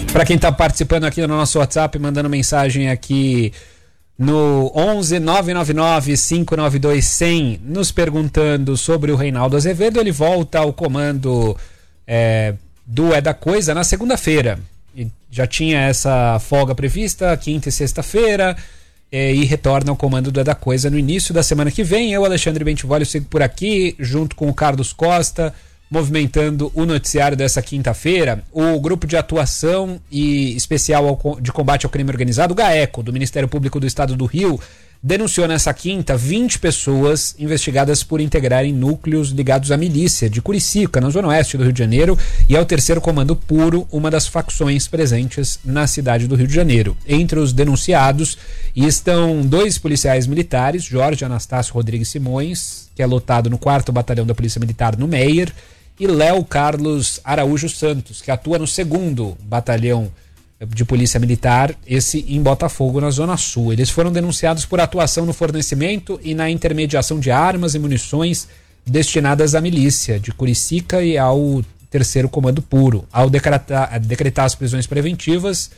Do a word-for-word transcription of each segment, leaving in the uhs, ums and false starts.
Para quem está participando aqui no nosso WhatsApp, mandando mensagem aqui no onze nove nove nove cinco nove dois cem, nos perguntando sobre o Reinaldo Azevedo. Ele volta ao comando é, do É da Coisa na segunda-feira. E já tinha essa folga prevista, quinta e sexta-feira, é, e retorna ao comando do É da Coisa no início da semana que vem. Eu, Alexandre Bentivolio, sigo por aqui, junto com o Carlos Costa, movimentando o noticiário dessa quinta-feira. O Grupo de Atuação e Especial ao, de Combate ao Crime Organizado, o GAECO, do Ministério Público do Estado do Rio, denunciou nessa quinta vinte pessoas investigadas por integrarem núcleos ligados à milícia de Curicica, na zona oeste do Rio de Janeiro, e ao Terceiro Comando Puro, uma das facções presentes na cidade do Rio de Janeiro. Entre os denunciados estão dois policiais militares, Jorge Anastácio Rodrigues Simões, que é lotado no quarto Batalhão da Polícia Militar no Meier, e Léo Carlos Araújo Santos, que atua no segundo Batalhão de Polícia Militar, esse em Botafogo, na Zona Sul. Eles foram denunciados por atuação no fornecimento e na intermediação de armas e munições destinadas à milícia de Curicica e ao Terceiro Comando Puro. Ao decretar, decretar as prisões preventivas,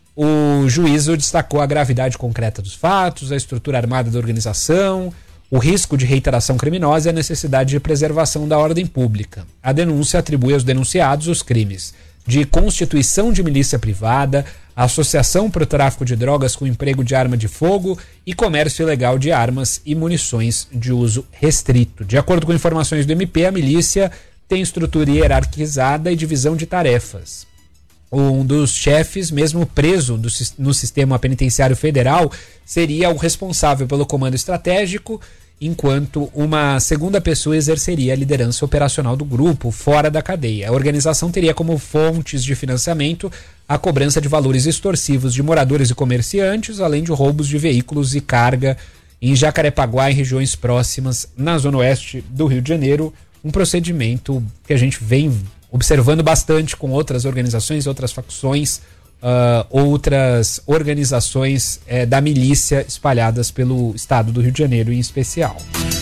o juízo destacou a gravidade concreta dos fatos, a estrutura armada da organização, o risco de reiteração criminosa e a necessidade de preservação da ordem pública. A denúncia atribui aos denunciados os crimes de constituição de milícia privada, associação para o tráfico de drogas com emprego de arma de fogo e comércio ilegal de armas e munições de uso restrito. De acordo com informações do M P, a milícia tem estrutura hierarquizada e divisão de tarefas. Um dos chefes, mesmo preso do, no sistema penitenciário federal, seria o responsável pelo comando estratégico, enquanto uma segunda pessoa exerceria a liderança operacional do grupo fora da cadeia. A organização teria como fontes de financiamento a cobrança de valores extorsivos de moradores e comerciantes, além de roubos de veículos e carga em Jacarepaguá e regiões próximas na zona oeste do Rio de Janeiro, um procedimento que a gente vem observando bastante com outras organizações, outras facções, uh, outras organizações uh, da milícia espalhadas pelo estado do Rio de Janeiro em especial.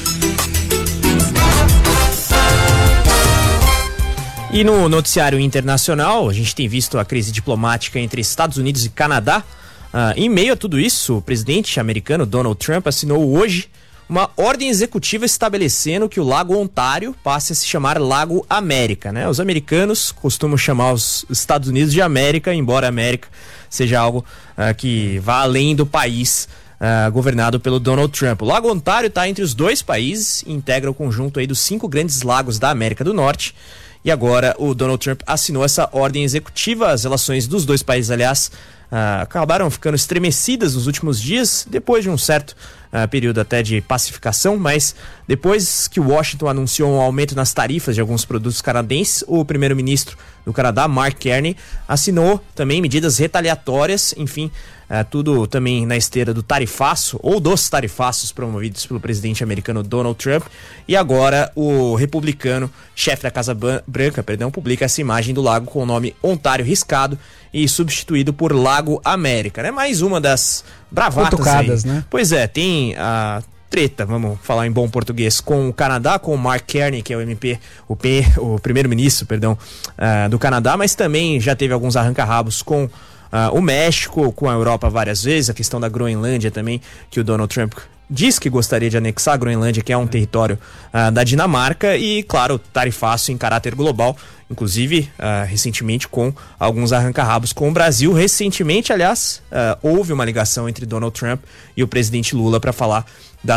E no noticiário internacional, a gente tem visto a crise diplomática entre Estados Unidos e Canadá. Uh, em meio a tudo isso, o presidente americano Donald Trump assinou hoje uma ordem executiva estabelecendo que o Lago Ontário passe a se chamar Lago América, né? Os americanos costumam chamar os Estados Unidos de América, embora a América seja algo uh, que vá além do país uh, governado pelo Donald Trump. O Lago Ontário está entre os dois países e integra o conjunto aí dos cinco grandes lagos da América do Norte. E agora o Donald Trump assinou essa ordem executiva. As relações dos dois países, aliás, uh, acabaram ficando estremecidas nos últimos dias, depois de um certo Uh, período até de pacificação, mas depois que Washington anunciou um aumento nas tarifas de alguns produtos canadenses, o primeiro-ministro do Canadá, Mark Carney, assinou também medidas retaliatórias, enfim, uh, tudo também na esteira do tarifaço, ou dos tarifaços promovidos pelo presidente americano Donald Trump, e agora o republicano, chefe da Casa Branca, perdão, publica essa imagem do lago com o nome Ontário riscado e substituído por Lago América, né? Mais uma das bravatas aí. Né? Pois é, tem a treta, vamos falar em bom português, com o Canadá, com o Mark Carney, que é o M P, o, P, o primeiro-ministro, perdão, uh, do Canadá, mas também já teve alguns arranca-rabos com uh, o México, com a Europa várias vezes, a questão da Groenlândia também, que o Donald Trump diz que gostaria de anexar a Groenlândia, que é um território uh, da Dinamarca, e, claro, tarifaço em caráter global, inclusive uh, recentemente com alguns arranca-rabos com o Brasil. Recentemente, aliás, uh, houve uma ligação entre Donald Trump e o presidente Lula para falar da